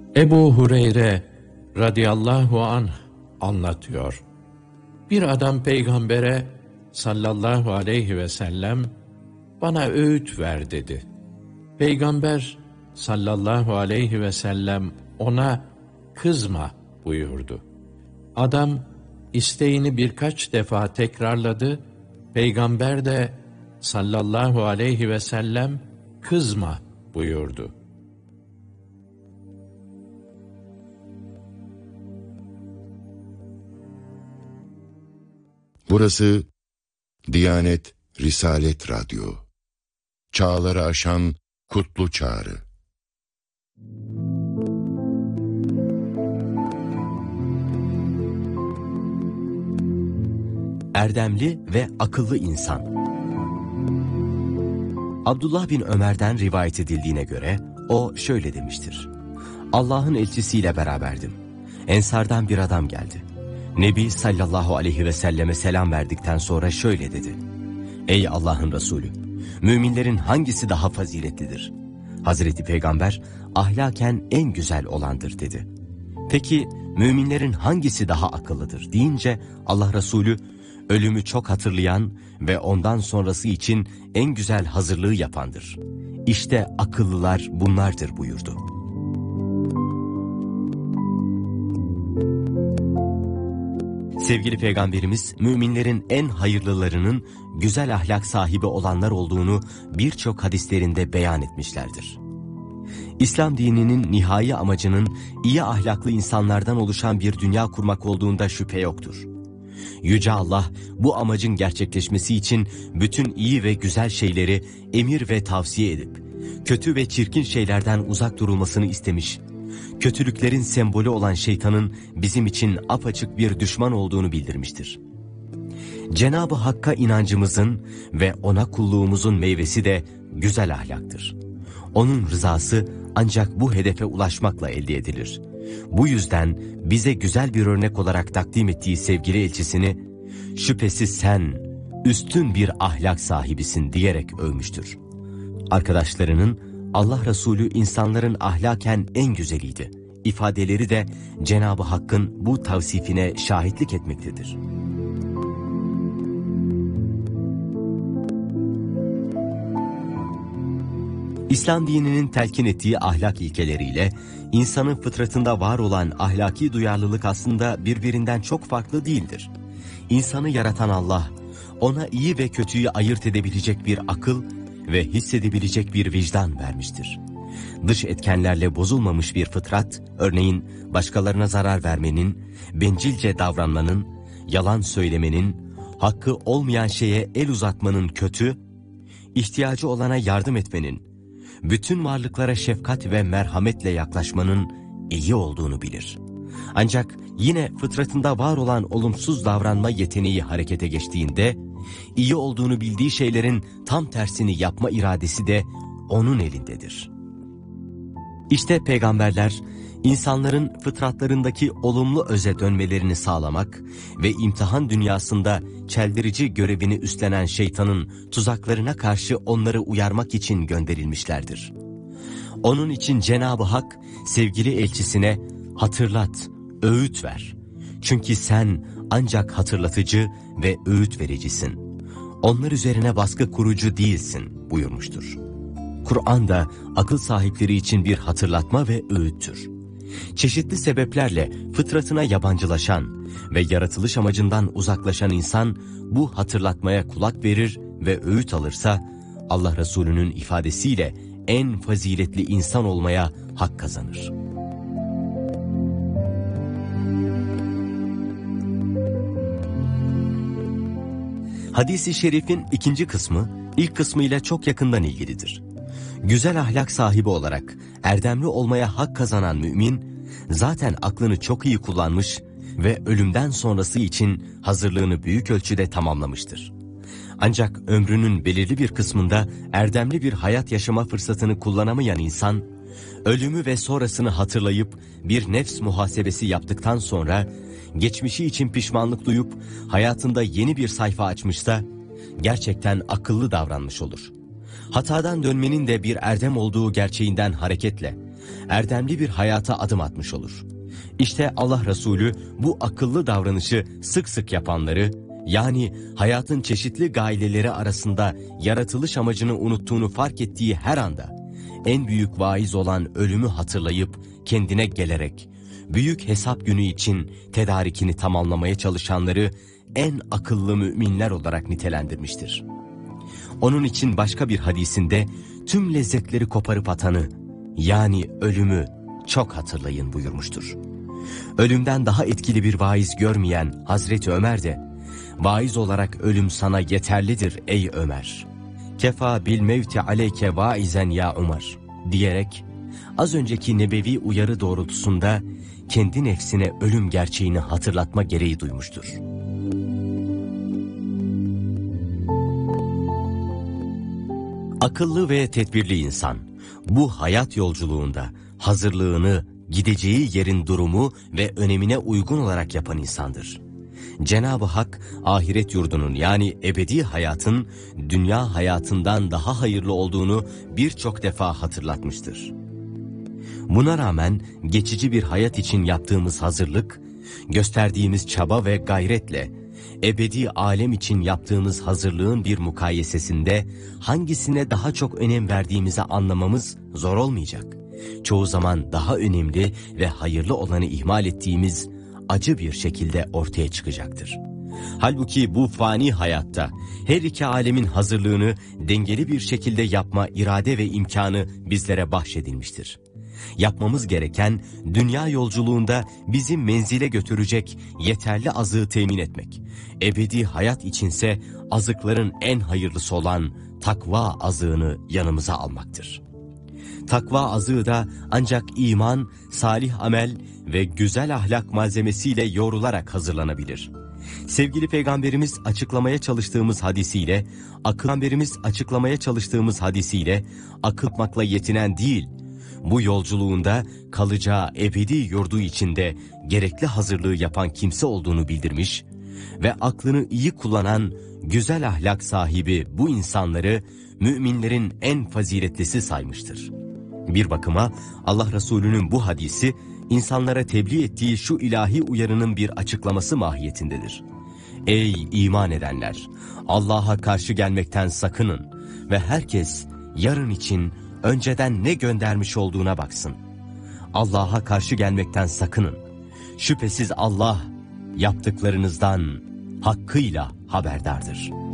Ebu Hureyre radıyallahu anh anlatıyor. Bir adam peygambere sallallahu aleyhi ve sellem bana öğüt ver dedi. Peygamber sallallahu aleyhi ve sellem ona kızma buyurdu. Adam isteğini birkaç defa tekrarladı. Peygamber de sallallahu aleyhi ve sellem kızma buyurdu. Burası Diyanet Risalet Radyo. Çağları aşan kutlu çağrı. Erdemli ve akıllı insan. Abdullah bin Ömer'den rivayet edildiğine göre o şöyle demiştir: Allah'ın elçisiyle beraberdim. Ensardan bir adam geldi. Nebi sallallahu aleyhi ve selleme selam verdikten sonra şöyle dedi: Ey Allah'ın Resulü, müminlerin hangisi daha faziletlidir? Hazreti Peygamber, ahlaken en güzel olandır dedi. Peki müminlerin hangisi daha akıllıdır deyince Allah Resulü, ölümü çok hatırlayan ve ondan sonrası için en güzel hazırlığı yapandır. İşte akıllılar bunlardır buyurdu. Sevgili Peygamberimiz, müminlerin en hayırlılarının güzel ahlak sahibi olanlar olduğunu birçok hadislerinde beyan etmişlerdir. İslam dininin nihai amacının iyi ahlaklı insanlardan oluşan bir dünya kurmak olduğunda şüphe yoktur. Yüce Allah bu amacın gerçekleşmesi için bütün iyi ve güzel şeyleri emir ve tavsiye edip, kötü ve çirkin şeylerden uzak durulmasını istemiş, kötülüklerin sembolü olan şeytanın bizim için apaçık bir düşman olduğunu bildirmiştir. Cenab-ı Hakk'a inancımızın ve ona kulluğumuzun meyvesi de güzel ahlaktır. Onun rızası ancak bu hedefe ulaşmakla elde edilir. Bu yüzden bize güzel bir örnek olarak takdim ettiği sevgili elçisini, şüphesiz sen üstün bir ahlak sahibisin diyerek övmüştür. Arkadaşlarının, Allah Resulü insanların ahlaken en güzeliydi ifadeleri de Cenab-ı Hakk'ın bu tavsifine şahitlik etmektedir. İslam dininin telkin ettiği ahlak ilkeleriyle insanın fıtratında var olan ahlaki duyarlılık aslında birbirinden çok farklı değildir. İnsanı yaratan Allah, ona iyi ve kötüyü ayırt edebilecek bir akıl ve hissedebilecek bir vicdan vermiştir. Dış etkenlerle bozulmamış bir fıtrat, örneğin başkalarına zarar vermenin, bencilce davranmanın, yalan söylemenin, hakkı olmayan şeye el uzatmanın kötü, ihtiyacı olana yardım etmenin, bütün varlıklara şefkat ve merhametle yaklaşmanın iyi olduğunu bilir. Ancak yine fıtratında var olan olumsuz davranma yeteneği harekete geçtiğinde, iyi olduğunu bildiği şeylerin tam tersini yapma iradesi de onun elindedir. İşte peygamberler, insanların fıtratlarındaki olumlu öze dönmelerini sağlamak ve imtihan dünyasında çeldirici görevini üstlenen şeytanın tuzaklarına karşı onları uyarmak için gönderilmişlerdir. Onun için Cenab-ı Hak sevgili elçisine hatırlat, öğüt ver. Çünkü sen ancak hatırlatıcı ve öğüt vericisin. Onlar üzerine baskı kurucu değilsin buyurmuştur. Kur'an da akıl sahipleri için bir hatırlatma ve öğüttür. Çeşitli sebeplerle fıtratına yabancılaşan ve yaratılış amacından uzaklaşan insan bu hatırlatmaya kulak verir ve öğüt alırsa Allah Resulü'nün ifadesiyle en faziletli insan olmaya hak kazanır. Hadis-i şerifin ikinci kısmı ilk kısmıyla çok yakından ilgilidir. Güzel ahlak sahibi olarak erdemli olmaya hak kazanan mümin, zaten aklını çok iyi kullanmış ve ölümden sonrası için hazırlığını büyük ölçüde tamamlamıştır. Ancak ömrünün belirli bir kısmında erdemli bir hayat yaşama fırsatını kullanamayan insan, ölümü ve sonrasını hatırlayıp bir nefs muhasebesi yaptıktan sonra, geçmişi için pişmanlık duyup hayatında yeni bir sayfa açmışsa, gerçekten akıllı davranmış olur. Hatadan dönmenin de bir erdem olduğu gerçeğinden hareketle, erdemli bir hayata adım atmış olur. İşte Allah Resulü bu akıllı davranışı sık sık yapanları, yani hayatın çeşitli gayeleri arasında yaratılış amacını unuttuğunu fark ettiği her anda, en büyük vaiz olan ölümü hatırlayıp kendine gelerek, büyük hesap günü için tedarikini tamamlamaya çalışanları en akıllı müminler olarak nitelendirmiştir. Onun için başka bir hadisinde tüm lezzetleri koparıp atanı, yani ölümü çok hatırlayın buyurmuştur. Ölümden daha etkili bir vaiz görmeyen Hazreti Ömer de, vaiz olarak ölüm sana yeterlidir ey Ömer. Kefa bil mevti aleyke vaizen ya Ömer diyerek, az önceki nebevi uyarı doğrultusunda kendi nefsine ölüm gerçeğini hatırlatma gereği duymuştur. Akıllı ve tedbirli insan, bu hayat yolculuğunda hazırlığını, gideceği yerin durumu ve önemine uygun olarak yapan insandır. Cenab-ı Hak, ahiret yurdunun yani ebedi hayatın, dünya hayatından daha hayırlı olduğunu birçok defa hatırlatmıştır. Buna rağmen geçici bir hayat için yaptığımız hazırlık, gösterdiğimiz çaba ve gayretle, ebedi alem için yaptığımız hazırlığın bir mukayesesinde hangisine daha çok önem verdiğimizi anlamamız zor olmayacak. Çoğu zaman daha önemli ve hayırlı olanı ihmal ettiğimiz acı bir şekilde ortaya çıkacaktır. Halbuki bu fani hayatta her iki alemin hazırlığını dengeli bir şekilde yapma irade ve imkanı bizlere bahşedilmiştir. Yapmamız gereken dünya yolculuğunda bizi menzile götürecek yeterli azığı temin etmek. Ebedi hayat içinse azıkların en hayırlısı olan takva azığını yanımıza almaktır. Takva azığı da ancak iman, salih amel ve güzel ahlak malzemesiyle yoğrularak hazırlanabilir. Sevgili Peygamberimiz açıklamaya çalıştığımız hadisiyle, akıl yapmakla yetinen değil, bu yolculuğunda kalacağı ebedi yurdu içinde gerekli hazırlığı yapan kimse olduğunu bildirmiş ve aklını iyi kullanan güzel ahlak sahibi bu insanları müminlerin en faziletlisi saymıştır. Bir bakıma Allah Resulü'nün bu hadisi insanlara tebliğ ettiği şu ilahi uyarının bir açıklaması mahiyetindedir. Ey iman edenler! Allah'a karşı gelmekten sakının ve herkes yarın için önceden ne göndermiş olduğuna baksın. Allah'a karşı gelmekten sakının. Şüphesiz Allah yaptıklarınızdan hakkıyla haberdardır.